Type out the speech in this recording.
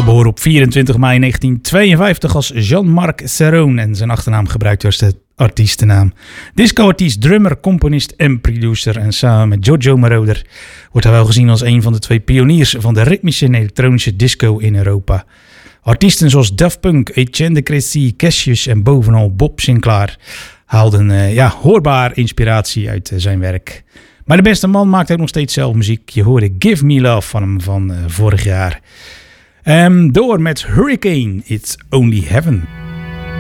Geboren op 24 mei 1952 als Jean-Marc Serrone en zijn achternaam gebruikt als de artiestennaam. Disco-artiest, drummer, componist en producer. En samen met Giorgio Moroder wordt hij wel gezien als een van de twee pioniers van de ritmische en elektronische disco in Europa. Artiesten zoals Daft Punk, Etienne de Crécy, Cassius en bovenal Bob Sinclair haalden hoorbaar inspiratie uit zijn werk. Maar de beste man maakt ook nog steeds zelf muziek. Je hoorde Give Me Love van hem van vorig jaar. Door met Hurricane, It's Only Heaven.